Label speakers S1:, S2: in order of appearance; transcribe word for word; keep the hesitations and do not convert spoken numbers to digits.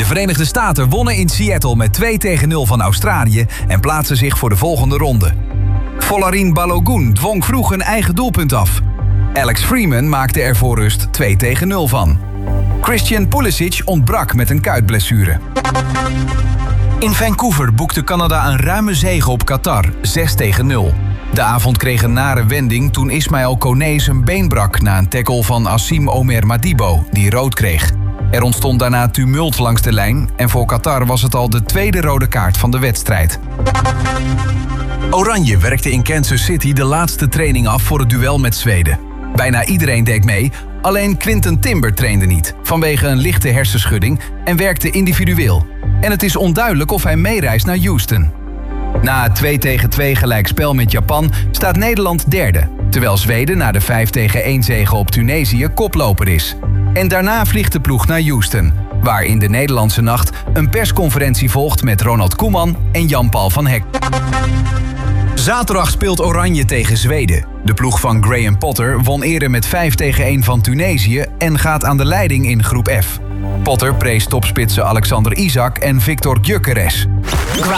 S1: De Verenigde Staten wonnen in Seattle met twee tegen nul van Australië en plaatsen zich voor de volgende ronde. Folarin Balogun dwong vroeg een eigen doelpunt af. Alex Freeman maakte er voor rust twee tegen nul van. Christian Pulisic ontbrak met een kuitblessure. In Vancouver boekte Canada een ruime zege op Qatar, zes tegen nul. De avond kreeg een nare wending toen Ismaël Koné zijn been brak na een tackle van Assim Omer Madibo, die rood kreeg. Er ontstond daarna tumult langs de lijn en voor Qatar was het al de tweede rode kaart van de wedstrijd. Oranje werkte in Kansas City de laatste training af voor het duel met Zweden. Bijna iedereen deed mee, alleen Quinton Timber trainde niet, vanwege een lichte hersenschudding en werkte individueel. En het is onduidelijk of hij meereist naar Houston. Na het twee tegen twee gelijkspel met Japan staat Nederland derde, terwijl Zweden na de vijf tegen één zege op Tunesië koploper is. En daarna vliegt de ploeg naar Houston, waar in de Nederlandse nacht een persconferentie volgt met Ronald Koeman en Jan-Paul van Hek. Zaterdag speelt Oranje tegen Zweden. De ploeg van Graham Potter won eerder met vijf tegen één van Tunesië en gaat aan de leiding in groep F. Potter prees topspitsen Alexander Isak en Victor Gyökeres.